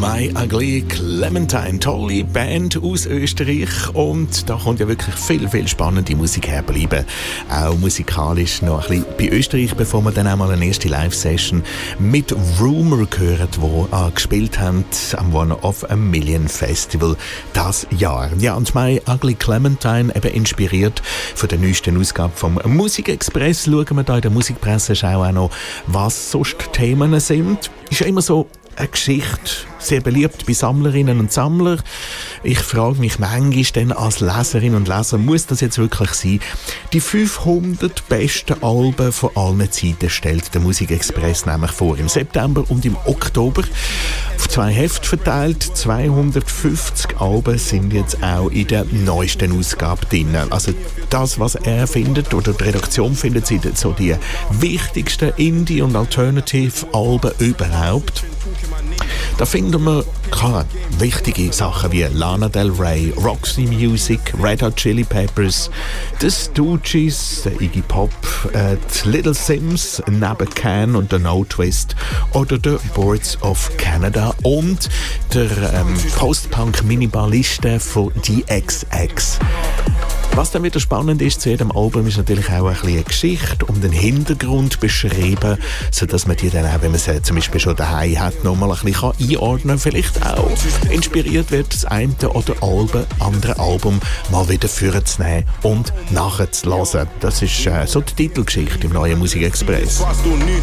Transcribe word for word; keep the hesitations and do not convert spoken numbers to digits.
My Ugly Clementine, tolle Band aus Österreich, und da kommt ja wirklich viel, viel spannende Musik herbleiben. Auch musikalisch noch ein bisschen bei Österreich, bevor wir dann auch mal eine erste Live-Session mit Rumour hören, die äh, gespielt haben am One of a Million Festival das Jahr. Ja, und My Ugly Clementine, eben inspiriert von der neuesten Ausgabe vom Musikexpress, schauen wir da in der Musikpresseschau auch noch, was sonst Themen sind. Ist ja immer so eine Geschichte, sehr beliebt bei Sammlerinnen und Sammlern. Ich frage mich manchmal dann als Leserin und Leser, muss das jetzt wirklich sein? Die fünfhundert besten Alben von allen Zeiten stellt der Musikexpress nämlich vor. Im September und im Oktober. Auf zwei Hefte verteilt. zweihundertfünfzig Alben sind jetzt auch in der neuesten Ausgabe drin. Also das, was er findet, oder die Redaktion findet, sind so die wichtigsten Indie- und Alternative-Alben überhaupt. Da finden wir klar wichtige Sachen wie Lana Del Rey, Roxy Music, Red Hot Chili Peppers, The Stooges, der Iggy Pop, äh, die Little Sims, neben Can und der No Twist, oder der Boards of Canada und der ähm, Post-Punk-Minimalisten von D X X. Was dann wieder spannend ist zu jedem Album, ist natürlich auch ein bisschen eine Geschichte um den Hintergrund beschrieben, sodass man die dann auch, wenn man sie zum Beispiel schon daheim hat, nochmal ein bisschen einordnen kann. Vielleicht auch inspiriert wird, das eine oder Alben, andere Album mal wieder vorzunehmen und nachzulassen. Das ist äh, so die Titelgeschichte im neuen Musikexpress. Was du nie